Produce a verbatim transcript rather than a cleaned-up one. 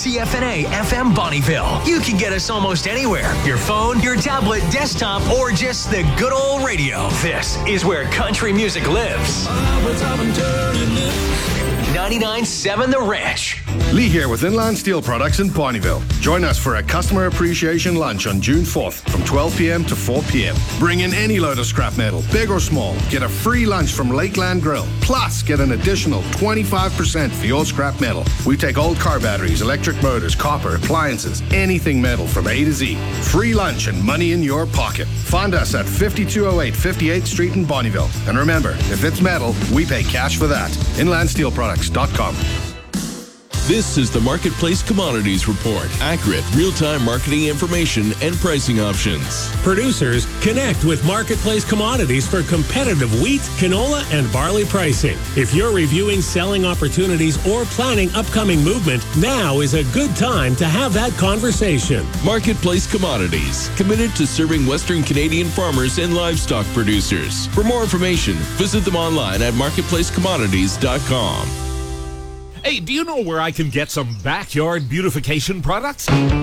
C F N A F M Bonnyville. You can get us almost anywhere. Your phone, your tablet, desktop, or just the good old radio. This is where country music lives. ninety-nine point seven The Ranch. Lee here with Inland Steel Products in Bonnyville. Join us for a customer appreciation lunch on June fourth from twelve p.m. to four p.m. Bring in any load of scrap metal, big or small. Get a free lunch from Lakeland Grill. Plus, get an additional twenty-five percent for your scrap metal. We take old car batteries, electric motors, copper, appliances, anything metal from A to Z. Free lunch and money in your pocket. Find us at fifty-two oh eight fifty-eighth Street in Bonnyville. And remember, if it's metal, we pay cash for that. inland steel products dot com. This is the Marketplace Commodities Report. Accurate, real-time marketing information and pricing options. Producers, connect with Marketplace Commodities for competitive wheat, canola, and barley pricing. If you're reviewing selling opportunities or planning upcoming movement, now is a good time to have that conversation. Marketplace Commodities, committed to serving Western Canadian farmers and livestock producers. For more information, visit them online at marketplace commodities dot com. Hey, do you know where I can get some backyard beautification products?